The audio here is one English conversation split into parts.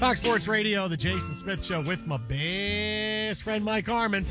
Fox Sports Radio, the Jason Smith Show with my best friend Mike Harmon.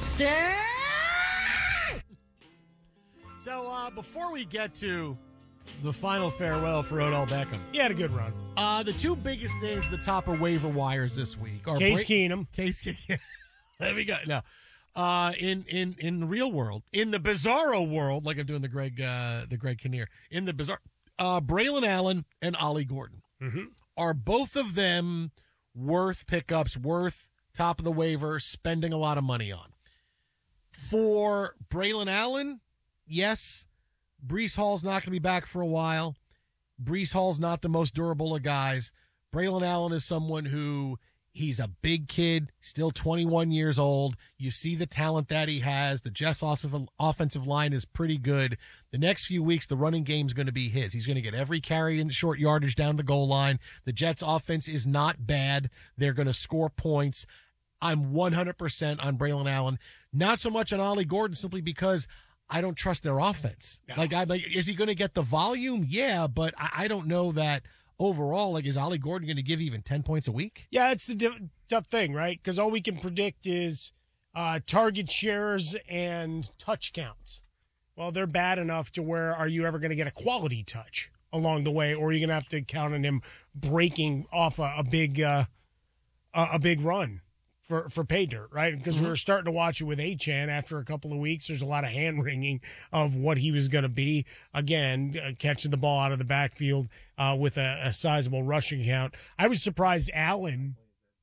So before we get to the final farewell for Odell Beckham. He had a good run. The two biggest names at the top of waiver wires this week are Case Keenum. Case Keenum. There we go. Now, in the real world, in the bizarro world, like I'm doing the Greg Kinnear, in the bizarre, Braylon Allen and Ollie Gordon. Mm-hmm. Are both of them worth pickups, worth top of the waiver, spending a lot of money on? For Braylon Allen, yes. Breece Hall's not going to be back for a while. Breece Hall's not the most durable of guys. Braylon Allen is someone who, he's a big kid, still 21 years old. You see the talent that he has. The Jets offensive line is pretty good. The next few weeks, the running game's going to be his. He's going to get every carry in the short yardage down the goal line. The Jets offense is not bad. They're going to score points. I'm 100% on Braylon Allen. Not so much on Ollie Gordon, simply because I don't trust their offense. No. Is he going to get the volume? Yeah, but I don't know that overall. Is Ollie Gordon going to give even 10 points a week? Yeah, it's the tough thing, right? Because all we can predict is target shares and touch counts. Well, they're bad enough to where are you ever going to get a quality touch along the way, or are you going to have to count on him breaking off a big run for pay dirt, right? Because we were starting to watch it with Achane after a couple of weeks. There's a lot of hand-wringing of what he was going to be. Again, catching the ball out of the backfield with a sizable rushing count. I was surprised Allen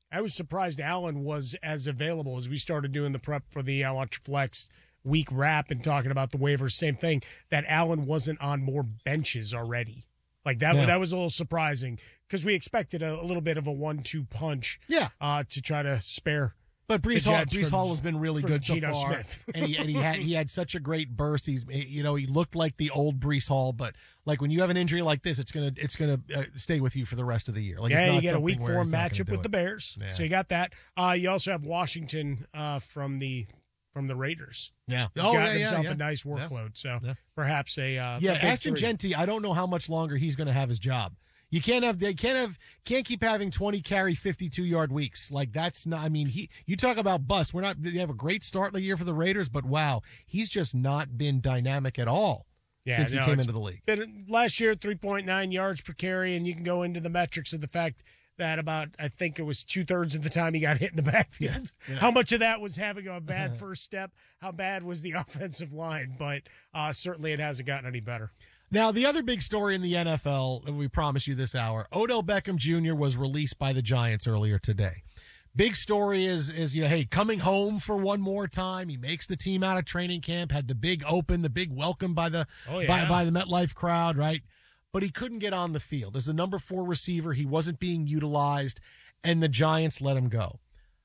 was as available as we started doing the prep for the Watch Flex week wrap and talking about the waivers. Same thing, that Allen wasn't on more benches already. That was a little surprising because we expected a little bit of a 1-2 punch. Yeah. To try to spare. But Breece Hall has been really good so Geno far, Smith. and he had such a great burst. He looked like the old Breece Hall, but when you have an injury like this, it's gonna stay with you for the rest of the year. You get a week 4 matchup with the Bears, so you got that. You also have Washington from the Raiders. Yeah. Got himself a nice workload, so perhaps Ashton Jeanty, I don't know how much longer he's going to have his job. You can't keep having 20 carry 52-yard weeks. That's not, you talk about bust. They have a great start of the year for the Raiders, but wow, he's just not been dynamic at all since he came into the league. Last year, 3.9 yards per carry, and you can go into the metrics of the fact that I think it was 2/3 of the time he got hit in the backfield. Yeah. How much of that was having a bad first step? How bad was the offensive line? But certainly it hasn't gotten any better. Now, the other big story in the NFL that we promised you this hour, Odell Beckham Jr. was released by the Giants earlier today. Big story is hey, coming home for one more time. He makes the team out of training camp, had the big open, the big welcome by the by the MetLife crowd, right? But he couldn't get on the field. As the number 4 receiver, he wasn't being utilized, and the Giants let him go.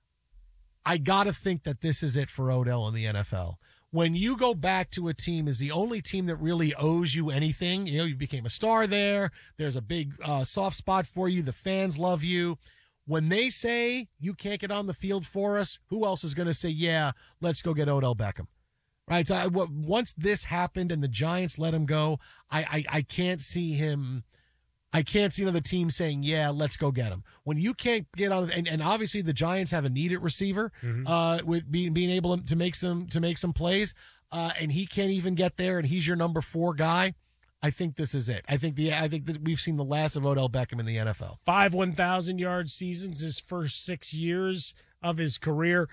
I got to think that this is it for Odell in the NFL. When you go back to a team is the only team that really owes you anything. You became a star there. There's a big soft spot for you. The fans love you. When they say you can't get on the field for us, who else is going to say, yeah, let's go get Odell Beckham? Right. So once this happened and the Giants let him go, I can't see him. I can't see another team saying, yeah, let's go get him. When you can't get on, and obviously the Giants have a needed receiver, with being able to make some plays, and he can't even get there, and he's your number 4 guy. I think this is it. I think that we've seen the last of Odell Beckham in the NFL. 5 1,000-yard seasons his first 6 years of his career,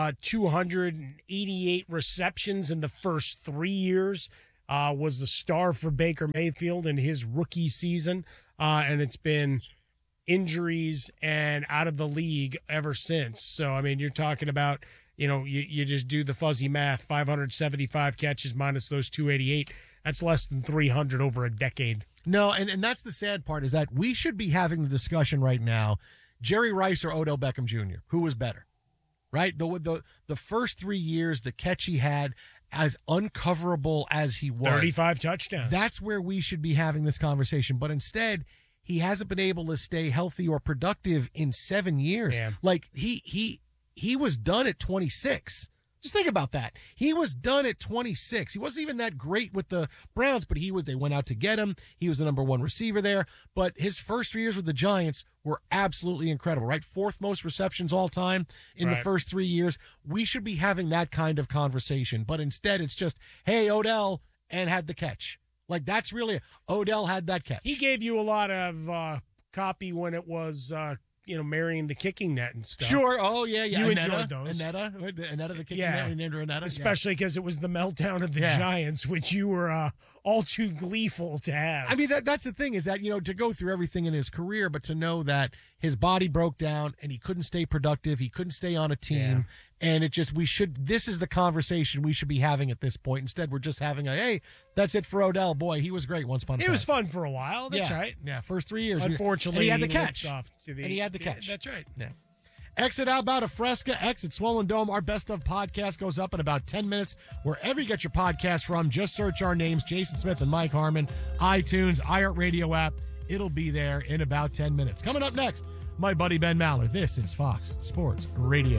288 receptions in the first 3 years. Was the star for Baker Mayfield in his rookie season. And it's been injuries and out of the league ever since. So, you're talking about, you just do the fuzzy math, 575 catches minus those 288. That's less than 300 over a decade. No, and that's the sad part is that we should be having the discussion right now, Jerry Rice or Odell Beckham Jr., who was better? Right? The first 3 years, the catch he had, as uncoverable as he was. 35 touchdowns. That's where we should be having this conversation. But instead, he hasn't been able to stay healthy or productive in 7 years. Yeah. He was done at 26. Just think about that. He was done at 26. He wasn't even that great with the Browns, but they went out to get him. He was the number one receiver there. But his first 3 years with the Giants were absolutely incredible, right? Fourth most receptions all time in the first 3 years. We should be having that kind of conversation. But instead, it's just, hey, Odell, and had the catch. Like, that's really, Odell had that catch. He gave you a lot of copy when it was marrying the kicking net and stuff. Sure. Oh, yeah. You enjoyed those. Annetta, the kicking net. We named her Annetta. Especially because it was the meltdown of the Giants, which you were all too gleeful to have. I mean, that's the thing is that, to go through everything in his career, but to know that his body broke down and he couldn't stay productive. He couldn't stay on a team. Yeah. And this is the conversation we should be having at this point. Instead, we're just having hey, that's it for Odell. Boy, he was great once upon a time. It was fun for a while. That's right. Yeah, first 3 years. Unfortunately, and he had the catch. And he had the catch. That's right. Yeah. Exit Outbound of Fresca, exit Swollen Dome. Our Best of podcast goes up in about 10 minutes. Wherever you get your podcast from, just search our names, Jason Smith and Mike Harmon, iTunes, iHeartRadio app. It'll be there in about 10 minutes. Coming up next, my buddy Ben Maller. This is Fox Sports Radio.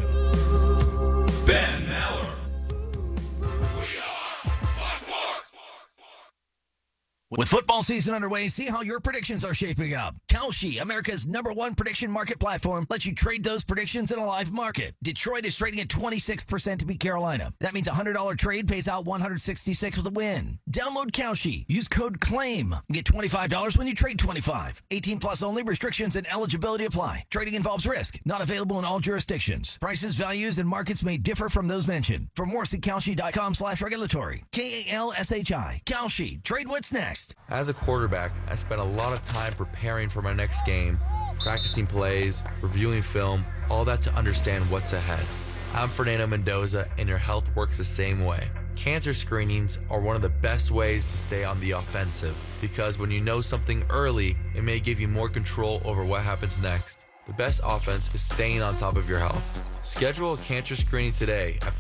Ben Maller. We are Fox Sports. With football season underway, see how your predictions are shaping up. Kalshi, America's #1 prediction market platform, lets you trade those predictions in a live market. Detroit is trading at 26% to beat Carolina. That means a $100 trade pays out $166 with a win. Download Kalshi. Use code CLAIM. Get $25 when you trade 25. 18 plus only. Restrictions and eligibility apply. Trading involves risk. Not available in all jurisdictions. Prices, values, and markets may differ from those mentioned. For more, see Kalshi.com/regulatory. KALSHI. Kalshi. Trade what's next. As a quarterback, I spent a lot of time preparing for my next game, practicing plays, reviewing film, all that to understand what's ahead. I'm Fernando Mendoza, and your health works the same way. Cancer screenings are one of the best ways to stay on the offensive, because when you know something early, it may give you more control over what happens next. The best offense is staying on top of your health. Schedule a cancer screening today at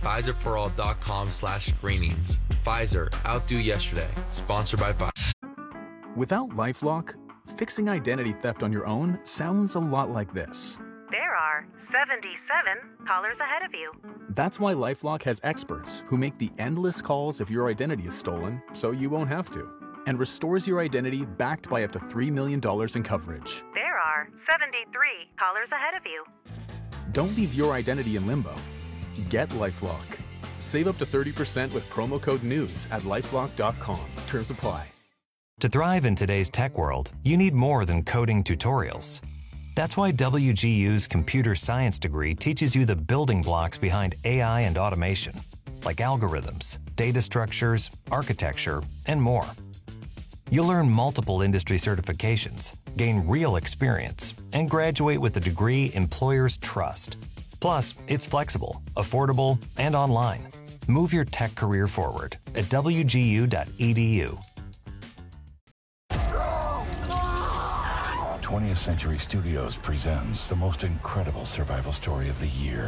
PfizerForAll.com/screenings. Pfizer, outdo yesterday. Sponsored by Pfizer. Without LifeLock, fixing identity theft on your own sounds a lot like this. There are 77 callers ahead of you. That's why LifeLock has experts who make the endless calls if your identity is stolen so you won't have to, and restores your identity backed by up to $3 million in coverage. There are 73 callers ahead of you. Don't leave your identity in limbo. Get LifeLock. Save up to 30% with promo code NEWS at LifeLock.com. Terms apply. To thrive in today's tech world, you need more than coding tutorials. That's why WGU's computer science degree teaches you the building blocks behind AI and automation, like algorithms, data structures, architecture, and more. You'll earn multiple industry certifications, gain real experience, and graduate with a degree employers trust. Plus, it's flexible, affordable, and online. Move your tech career forward at wgu.edu. 20th Century Studios presents the most incredible survival story of the year.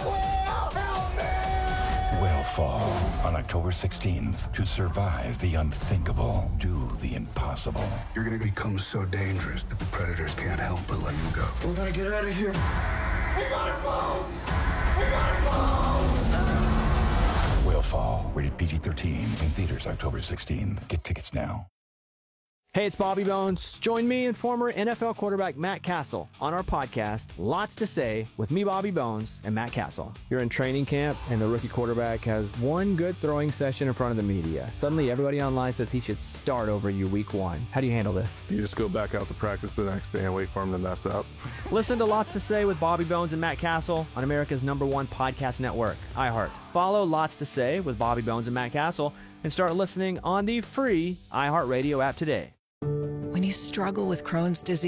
Whale Fall on October 16th. To survive the unthinkable, do the impossible. You're gonna become so dangerous that the predators can't help but let you go. We gotta get out of here. We gotta go! We gotta go! Whale Fall, rated PG-13, in theaters October 16th. Get tickets now. Hey, it's Bobby Bones. Join me and former NFL quarterback Matt Castle on our podcast, Lots to Say, with me, Bobby Bones, and Matt Castle. You're in training camp, and the rookie quarterback has one good throwing session in front of the media. Suddenly, everybody online says he should start over you week one. How do you handle this? You just go back out to practice the next day and wait for him to mess up. Listen to Lots to Say with Bobby Bones and Matt Castle on America's #1 podcast network, iHeart. Follow Lots to Say with Bobby Bones and Matt Castle and start listening on the free iHeartRadio app today. When you struggle with Crohn's disease,